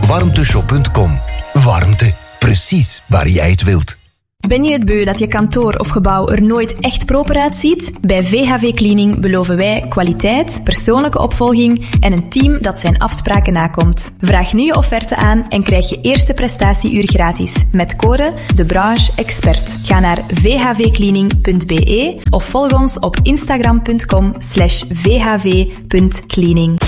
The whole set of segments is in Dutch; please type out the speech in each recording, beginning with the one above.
Warmteshop.com. Warmte, precies waar jij het wilt. Ben je het beu dat je kantoor of gebouw er nooit echt proper uitziet? Bij VHV Cleaning beloven wij kwaliteit, persoonlijke opvolging en een team dat zijn afspraken nakomt. Vraag nu je offerte aan en krijg je eerste prestatieuur gratis met code de branche expert. Ga naar vhvcleaning.be of volg ons op instagram.com/vhv.cleaning.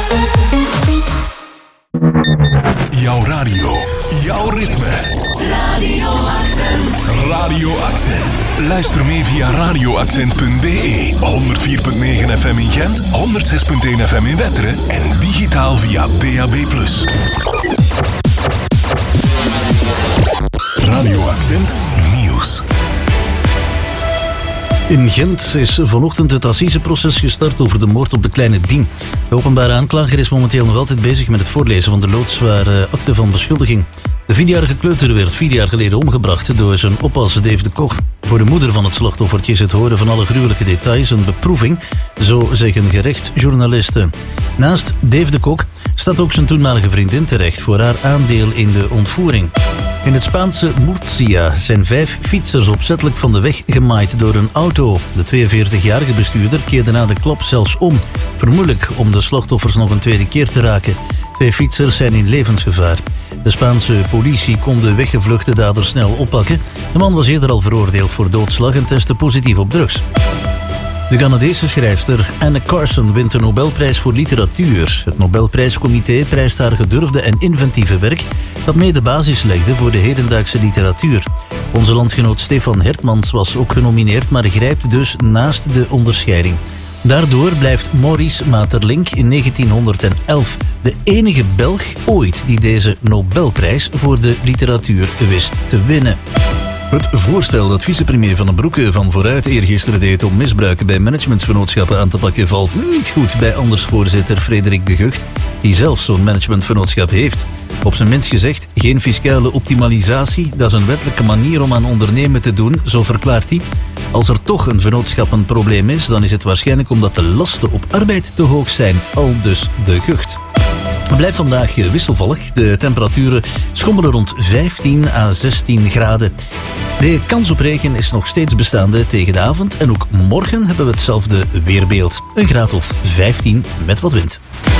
Jouw radio, jouw ritme. Radio Accent. Radio Accent. Luister mee via radioaccent.be. 104.9 FM in Gent, 106.1 FM in Wetteren en digitaal via DAB+. Radio Accent Nieuws. In Gent is vanochtend het assiseproces gestart over de moord op de kleine Dien. De openbare aanklager is momenteel nog altijd bezig met het voorlezen van de loodzware akte van beschuldiging. De 4-jarige kleuter werd 4 jaar geleden omgebracht door zijn oppas Dave de Koch. Voor de moeder van het slachtoffertje is het horen van alle gruwelijke details een beproeving, zo zeggen gerechtsjournalisten. Naast Dave de Koch staat ook zijn toenmalige vriendin terecht voor haar aandeel in de ontvoering. In het Spaanse Murcia zijn 5 fietsers opzettelijk van de weg gemaaid door een auto. De 42-jarige bestuurder keerde na de klap zelfs om. Vermoedelijk om de slachtoffers nog een tweede keer te raken. 2 fietsers zijn in levensgevaar. De Spaanse politie kon de weggevluchte dader snel oppakken. De man was eerder al veroordeeld voor doodslag en testte positief op drugs. De Canadese schrijfster Anne Carson wint de Nobelprijs voor literatuur. Het Nobelprijscomité prijst haar gedurfde en inventieve werk dat mede basis legde voor de hedendaagse literatuur. Onze landgenoot Stefan Hertmans was ook genomineerd, maar grijpt dus naast de onderscheiding. Daardoor blijft Maurice Maeterlinck in 1911 de enige Belg ooit die deze Nobelprijs voor de literatuur wist te winnen. Het voorstel dat vicepremier Van den Broeke van Vooruit eergisteren deed om misbruiken bij managementsvernootschappen aan te pakken valt niet goed bij andersvoorzitter Frederik de Gucht, die zelf zo'n managementvernootschap heeft. Op zijn minst gezegd, geen fiscale optimalisatie, dat is een wettelijke manier om aan ondernemen te doen, zo verklaart hij. Als er toch een vennootschap een probleem is, dan is het waarschijnlijk omdat de lasten op arbeid te hoog zijn, aldus de Gucht. Het blijft vandaag wisselvallig. De temperaturen schommelen rond 15 à 16 graden. De kans op regen is nog steeds bestaande tegen de avond. En ook morgen hebben we hetzelfde weerbeeld. Een graad of 15 met wat wind.